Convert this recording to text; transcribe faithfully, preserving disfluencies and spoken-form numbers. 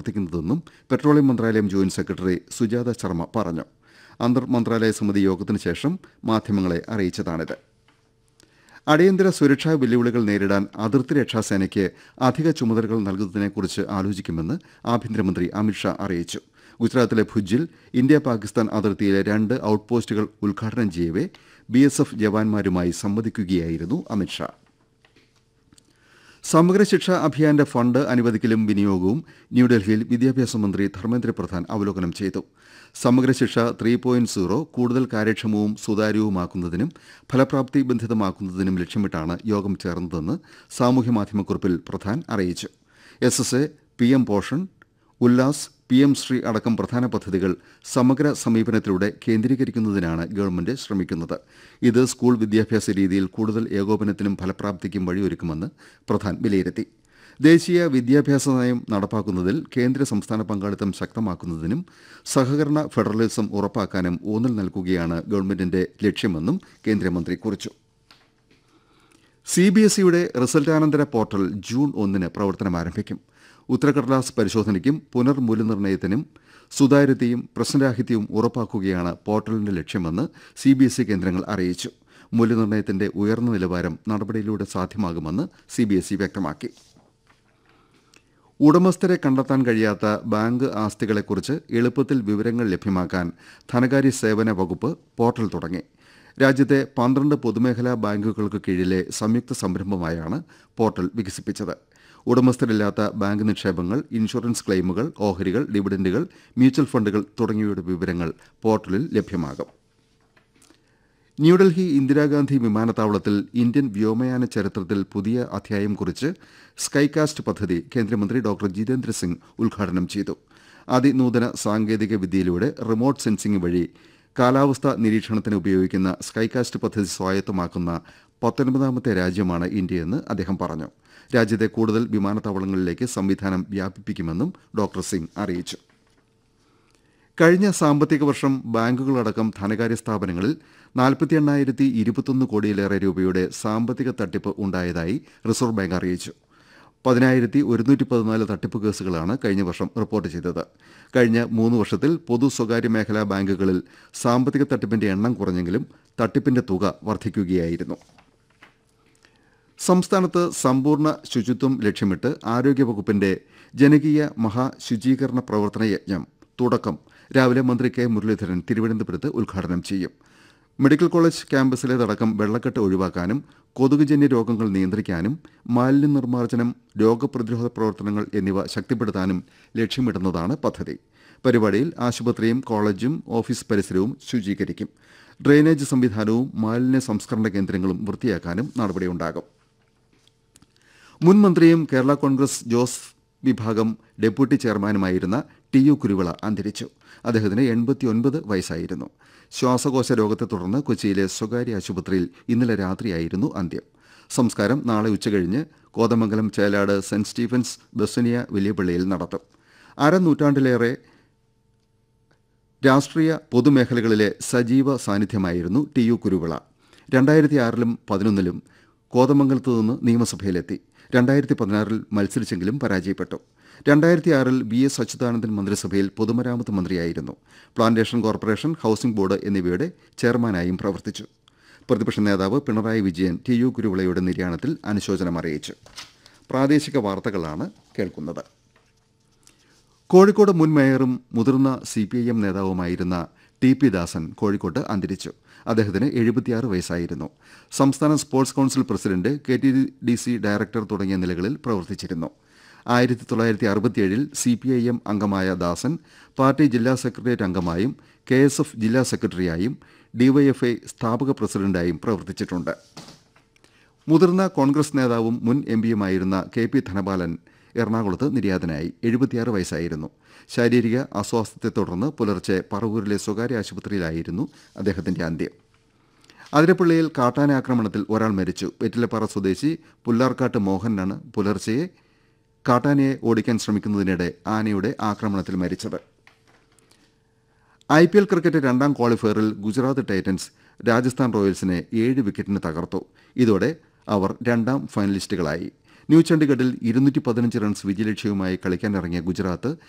പ്രവർത്തിക്കുന്നതെന്നും പെട്രോളിയം മന്ത്രാലയം joint secretary Sujatha Sharma പറഞ്ഞു. അന്തർ മന്ത്രാലയ സമിതി യോഗത്തിന് ശേഷം മാധ്യമങ്ങളെ അറിയിച്ചതാണിത്. അടിയന്തര സുരക്ഷാ വെല്ലുവിളികൾ നേരിടാൻ അതിർത്തി രക്ഷാസേനയ്ക്ക് അധിക ചുമതലകൾ നൽകുന്നതിനെക്കുറിച്ച് ആലോചിക്കുമെന്ന് ആഭ്യന്തരമന്ത്രി അമിത്ഷാ അറിയിച്ചു. ഗുജറാത്തിലെ ഭുജിൽ ഇന്ത്യ പാകിസ്ഥാൻ അതിർത്തിയിലെ രണ്ട് ഔട്ട് പോസ്റ്റുകൾ ഉദ്ഘാടനം ചെയ്യവെ ബി എസ് എഫ് ജവാന്മാരുമായി സംവദിക്കുകയായിരുന്നു അമിത്ഷാ. സമഗ്ര ശിക്ഷാ അഭിയാന്റെ ഫണ്ട് അനുവദിക്കലും വിനിയോഗവും ന്യൂഡൽഹിയിൽ വിദ്യാഭ്യാസ മന്ത്രി ധർമ്മേന്ദ്ര പ്രധാൻ അവലോകനം ചെയ്തു. സമഗ്ര ശിക്ഷ ത്രീ പോയിന്റ് സീറോ കൂടുതൽ കാര്യക്ഷമവും സുതാര്യവുമാക്കുന്നതിനും ഫലപ്രാപ്തി ബന്ധിതമാക്കുന്നതിനും ലക്ഷ്യമിട്ടാണ് യോഗം ചേർന്നതെന്ന് സാമൂഹ്യമാധ്യമക്കുറിപ്പിൽ പ്രധാൻ അറിയിച്ചു. S S A, P M Poshan, Ullas, P M Shri അടക്കം പ്രധാന പദ്ധതികൾ സമഗ്ര സമീപനത്തിലൂടെ കേന്ദ്രീകരിക്കുന്നതിനാണ് ഗവൺമെന്റ് ശ്രമിക്കുന്നത്. ഇത് സ്കൂൾ വിദ്യാഭ്യാസ രീതിയിൽ കൂടുതൽ ഏകോപനത്തിനും ഫലപ്രാപ്തിക്കും വഴിയൊരുക്കുമെന്ന് പ്രധാൻ വിലയിരുത്തി. ദേശീയ വിദ്യാഭ്യാസ നയം നടപ്പാക്കുന്നതിൽ കേന്ദ്ര സംസ്ഥാന പങ്കാളിത്തം ശക്തമാക്കുന്നതിനും സഹകരണ ഫെഡറലിസം ഉറപ്പാക്കാനും ഊന്നൽ നൽകുകയാണ് ഗവൺമെന്റിന്റെ ലക്ഷ്യമെന്നും കേന്ദ്രമന്ത്രി കുറിച്ചു. സി ബി എസ് ഇയുടെ റിസൾട്ടാനന്തര പോർട്ടൽ ജൂൺ ഒന്നിന് പ്രവർത്തനം ആരംഭിക്കും. ഉത്തരക്കടലാസ് പരിശോധനയ്ക്കും പുനർമൂല്യനിർണ്ണയത്തിനും സുതാര്യതയും പ്രശ്നരാഹിത്യവും ഉറപ്പാക്കുകയാണ് പോർട്ടലിന്റെ ലക്ഷ്യമെന്ന് സി ബി എസ് ഇ കേന്ദ്രങ്ങൾ അറിയിച്ചു. മൂല്യനിർണ്ണയത്തിന്റെ ഉയർന്ന നിലവാരം നടപടിയിലൂടെ സാധ്യമാകുമെന്ന് സി ബി എസ് ഇ വ്യക്തമാക്കി. ഉടമസ്ഥരെ കണ്ടെത്താൻ കഴിയാത്ത ബാങ്ക് ആസ്തികളെക്കുറിച്ച് എളുപ്പത്തിൽ വിവരങ്ങൾ ലഭ്യമാക്കാൻ ധനകാര്യ സേവന വകുപ്പ് പോർട്ടൽ തുടങ്ങി. രാജ്യത്തെ പന്ത്രണ്ട് പൊതുമേഖലാ ബാങ്കുകൾക്ക് കീഴിലെ സംയുക്ത സംരംഭമായാണ് പോർട്ടൽ വികസിപ്പിച്ചത്. ഉടമസ്ഥരില്ലാത്ത ബാങ്ക് നിക്ഷേപങ്ങൾ, ഇൻഷുറൻസ് ക്ലെയിമുകൾ, ഓഹരികൾ, ഡിവിഡന്റുകൾ, മ്യൂച്വൽ ഫണ്ടുകൾ തുടങ്ങിയവയുടെ വിവരങ്ങൾ പോർട്ടലിൽ ലഭ്യമാകും. ന്യൂഡൽഹി ഇന്ദിരാഗാന്ധി വിമാനത്താവളത്തിൽ ഇന്ത്യൻ വ്യോമയാന ചരിത്രത്തിൽ പുതിയ അധ്യായം കുറിച്ച് സ്കൈകാസ്റ്റ് പദ്ധതി കേന്ദ്രമന്ത്രി ഡോക്ടർ ജിതേന്ദ്ര സിംഗ് ഉദ്ഘാടനം ചെയ്തു. അതിനൂതന സാങ്കേതിക വിദ്യയിലൂടെ റിമോട്ട് സെൻസിംഗ് വഴി കാലാവസ്ഥാ നിരീക്ഷണത്തിന് ഉപയോഗിക്കുന്ന സ്കൈകാസ്റ്റ് പദ്ധതി സ്വായത്തമാക്കുന്ന പത്തൊൻപതാമത്തെ രാജ്യമാണ് ഇന്ത്യയെന്ന് അദ്ദേഹം പറഞ്ഞു. രാജ്യത്തെ കൂടുതൽ വിമാനത്താവളങ്ങളിലേക്ക് സംവിധാനം വ്യാപിപ്പിക്കുമെന്നും ഡോക്ടർ സിംഗ് അറിയിച്ചു. കഴിഞ്ഞ സാമ്പത്തിക വർഷം ബാങ്കുകളടക്കം ധനകാര്യ സ്ഥാപനങ്ങളിൽ നാൽപ്പത്തി എണ്ണായിരത്തി ഇരുപത്തൊന്ന് കോടിയിലേറെ രൂപയുടെ സാമ്പത്തിക തട്ടിപ്പ് ഉണ്ടായതായി റിസർവ് ബാങ്ക് അറിയിച്ചു. പതിനായിരത്തി ഒരുന്നൂറ്റി പതിനാല് തട്ടിപ്പ് കേസുകളാണ് കഴിഞ്ഞ വർഷം റിപ്പോർട്ട് ചെയ്തത്. കഴിഞ്ഞ മൂന്ന് വർഷത്തിൽ പൊതു സ്വകാര്യ മേഖലാ ബാങ്കുകളിൽ സാമ്പത്തിക തട്ടിപ്പിന്റെ എണ്ണം കുറഞ്ഞെങ്കിലും തട്ടിപ്പിന്റെ തുക വർദ്ധിക്കുകയായിരുന്നു. സംസ്ഥാനത്ത് സമ്പൂർണ്ണ ശുചിത്വം ലക്ഷ്യമിട്ട് ആരോഗ്യവകുപ്പിന്റെ ജനകീയ മഹാശുചീകരണ പ്രവർത്തന യജ്ഞം തുടക്കം രാവിലെ മന്ത്രി കെ മുരളീധരൻ തിരുവനന്തപുരത്ത് ഉദ്ഘാടനം ചെയ്യും. മെഡിക്കൽ കോളേജ് ക്യാമ്പസിലേതടക്കം വെള്ളക്കെട്ട് ഒഴിവാക്കാനും കൊതുകുജന്യ രോഗങ്ങൾ നിയന്ത്രിക്കാനും മാലിന്യ നിർമ്മാർജ്ജനം, രോഗപ്രതിരോധ പ്രവർത്തനങ്ങൾ എന്നിവ ശക്തിപ്പെടുത്താനും ലക്ഷ്യമിടുന്നതാണ് പദ്ധതി. പരിപാടിയിൽ ആശുപത്രിയും കോളേജും ഓഫീസ് പരിസരവും ശുചീകരിക്കും. ഡ്രെയിനേജ് സംവിധാനവും മാലിന്യ സംസ്കരണ കേന്ദ്രങ്ങളും വൃത്തിയാക്കാനും നടപടിയുണ്ടാകും. മുൻ മന്ത്രിയും കേരള കോൺഗ്രസ് ജോസ് വിഭാഗം ഡെപ്യൂട്ടി ചെയർമാനുമായിരുന്ന ടി യു കുരുവിള അന്തരിച്ചു. അദ്ദേഹത്തിന് എൺപത്തിയൊൻപത് വയസ്സായിരുന്നു. ശ്വാസകോശ രോഗത്തെ തുടർന്ന് കൊച്ചിയിലെ സ്വകാര്യ ആശുപത്രിയിൽ ഇന്നലെ രാത്രിയായിരുന്നു അന്ത്യം. സംസ്കാരം നാളെ ഉച്ചകഴിഞ്ഞ് കോതമംഗലം ചേലാട് സെന്റ് സ്റ്റീഫൻസ് ബസനിയ വലിയ പള്ളിയിൽ നടത്തും. അരനൂറ്റാണ്ടിലേറെ രാഷ്ട്രീയ പൊതുമേഖലകളിലെ സജീവ സാന്നിധ്യമായിരുന്നു ടി യു കുരുവിള. രണ്ടായിരത്തി ആറിലും പതിനൊന്നിലും കോതമംഗലത്ത് നിന്ന് നിയമസഭയിലെത്തി. രണ്ടായിരത്തി പതിനാറിൽ മത്സരിച്ചെങ്കിലും പരാജയപ്പെട്ടു. രണ്ടായിരത്തി ആറിൽ ബി എസ് അച്യുതാനന്ദൻ മന്ത്രിസഭയിൽ പൊതുമരാമത്ത് മന്ത്രിയായിരുന്നു. പ്ലാന്റേഷൻ കോർപ്പറേഷൻ, ഹൌസിംഗ് ബോർഡ് എന്നിവയുടെ ചെയർമാനായും പ്രവർത്തിച്ചു. പ്രതിപക്ഷ നേതാവ് പിണറായി വിജയൻ ടി യു കുരുവിളയുടെ നിര്യാണത്തിൽ അനുശോചനം അറിയിച്ചു. പ്രാദേശിക വാർത്തകളാണ് കേൾക്കുന്നത്. കോഴിക്കോട് മുൻ മേയറും മുതിർന്ന C P I M നേതാവുമായിരുന്ന T P ദാസൻ കോഴിക്കോട്ട് അന്തരിച്ചു. അദ്ദേഹത്തിന് എഴുപത്തിയാറ് വയസ്സായിരുന്നു. സംസ്ഥാന sports council president, K T D C director തുടങ്ങിയ നിലകളിൽ പ്രവർത്തിച്ചിരുന്നു. ആയിരത്തി തൊള്ളായിരത്തി അറുപത്തിയേഴിൽ സി പി ഐ എം അംഗമായ ദാസൻ പാർട്ടി ജില്ലാ സെക്രട്ടേറിയറ്റ് അംഗമായും കെ എസ് എഫ് ജില്ലാ സെക്രട്ടറിയായും ഡിവൈഎഫ്ഐ സ്ഥാപക പ്രസിഡന്റായും പ്രവർത്തിച്ചിട്ടുണ്ട്. മുതിർന്ന കോൺഗ്രസ് നേതാവും മുൻ എം പിയുമായിരുന്ന കെ പി ധനപാലൻ എറണാകുളത്ത് നിര്യാതനായി. എഴുപത്തിയാറ് വയസ്സായിരുന്നു. ശാരീരിക അസ്വാസ്ഥ്യത്തെ തുടർന്ന് പുലർച്ചെ പറവൂരിലെ സ്വകാര്യ ആശുപത്രിയിലായിരുന്നു അദ്ദേഹത്തിന്റെ അന്ത്യം. അതിരപ്പള്ളിയിൽ കാട്ടാന ആക്രമണത്തിൽ ഒരാൾ മരിച്ചു. വെറ്റിലപ്പാറ സ്വദേശി പുല്ലാർക്കാട്ട് മോഹനാണ് പുലർച്ചെ കാട്ടാനയെ ഓടിക്കാൻ ശ്രമിക്കുന്നതിനിടെ ആനയുടെ ആക്രമണത്തിൽ മരിച്ചത്. ഐ പി എൽ ക്രിക്കറ്റ് രണ്ടാം ക്വാളിഫയറിൽ ഗുജറാത്ത് ടൈറ്റൻസ് രാജസ്ഥാൻ റോയൽസിനെ ഏഴ് വിക്കറ്റിന് തകർത്തു. ഇതോടെ അവർ രണ്ടാം ഫൈനലിസ്റ്റുകളായി. ന്യൂ ചണ്ഡിഗഡിൽ ഇരുന്നൂറ്റി പതിനഞ്ച് റൺസ് വിജയലക്ഷ്യവുമായി കളിക്കാനിറങ്ങിയ ഗുജറാത്ത്